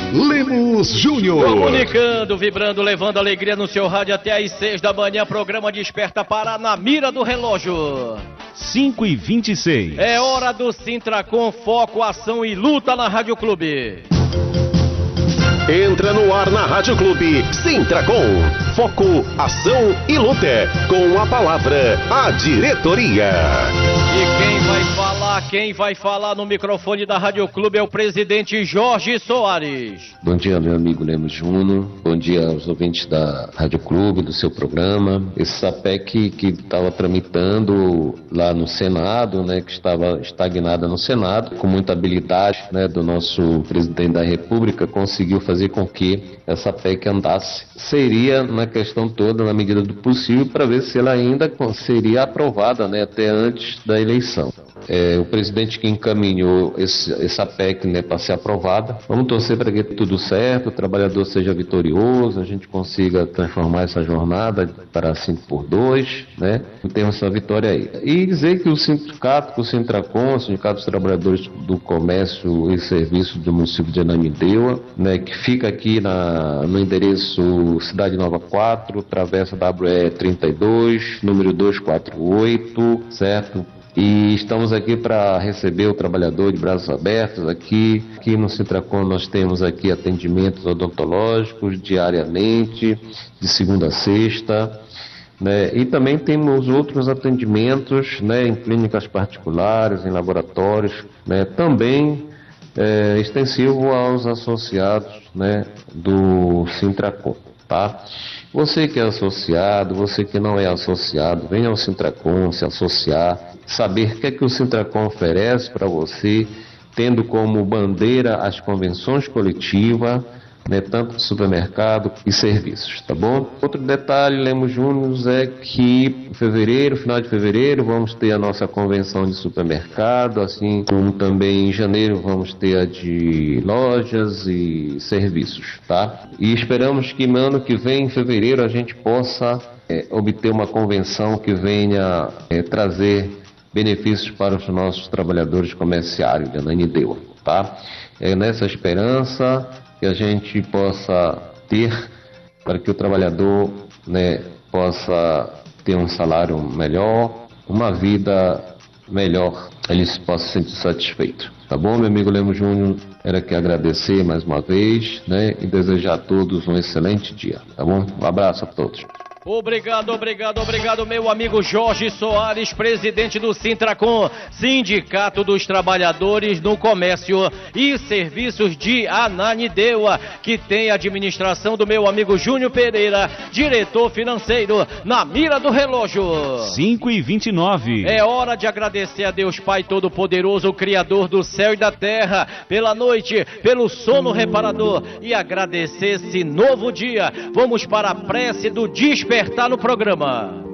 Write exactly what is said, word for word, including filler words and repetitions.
Lemos Júnior. Comunicando, vibrando, levando alegria no seu rádio até às seis da manhã. Programa Desperta Pará na mira do relógio. cinco e vinte e seis. É hora do Sintracom, foco, ação e luta na Rádio Clube. Entra no ar na Rádio Clube, Sintracom, foco, ação e luta, com a palavra, a diretoria. E quem vai falar, quem vai falar no microfone da Rádio Clube é o presidente Jorge Soares. Bom dia, meu amigo Lemos Júnior, bom dia aos ouvintes da Rádio Clube, do seu programa. Esse SAPEC que estava tramitando lá no Senado, né, que estava estagnada no Senado, com muita habilidade, né, do nosso presidente da República, conseguiu fazer com que essa P E C andasse. Seria na questão toda, na medida do possível, para ver se ela ainda seria aprovada, né, até antes da eleição. É, o presidente que encaminhou esse, essa P E C, né, para ser aprovada. Vamos torcer para que tudo certo, o trabalhador seja vitorioso, a gente consiga transformar essa jornada para cinco por dois, né, e temos essa vitória aí. E dizer que o sindicato, que o Sintracom, o Sindicato dos Trabalhadores do Comércio e Serviços do município de Ananindeua, né, que fica aqui na, no endereço Cidade Nova quatro, Travessa W E trinta e dois, número duzentos e quarenta e oito, certo? E estamos aqui para receber o trabalhador de braços abertos aqui. Aqui no Sintracom nós temos aqui atendimentos odontológicos diariamente, de segunda a sexta, né? E também temos outros atendimentos, né, em clínicas particulares, em laboratórios, né, também é, extensivo aos associados, né, do Sintracom, tá? Você que é associado, você que não é associado, venha ao Sintracom se associar, saber o que é que o Sintracom oferece para você, tendo como bandeira as convenções coletivas, né, tanto de supermercado e serviços, tá bom? Outro detalhe, Lemos Júnior, é que em fevereiro, final de fevereiro, vamos ter a nossa convenção de supermercado, assim como também em janeiro vamos ter a de lojas e serviços, tá? E esperamos que no ano que vem, em fevereiro, a gente possa é, obter uma convenção que venha é, trazer benefícios para os nossos trabalhadores comerciários de Ananindeua, tá? É nessa esperança que a gente possa ter, para que o trabalhador, né, possa ter um salário melhor, uma vida melhor, ele possa se sentir satisfeito. Tá bom, meu amigo Lemos Júnior? Era que agradecer mais uma vez, né, e desejar a todos um excelente dia, tá bom? Um abraço a todos. Obrigado, obrigado, obrigado, meu amigo Jorge Soares, presidente do Sintracom, Sindicato dos Trabalhadores no Comércio e Serviços de Ananindeua, que tem a administração do meu amigo Júnior Pereira, diretor financeiro, na mira do relógio. cinco e vinte e nove. É hora de agradecer a Deus Pai Todo-Poderoso, Criador do céu e da terra, pela noite, pelo sono reparador, e agradecer esse novo dia. Vamos para a prece do Despertar no programa.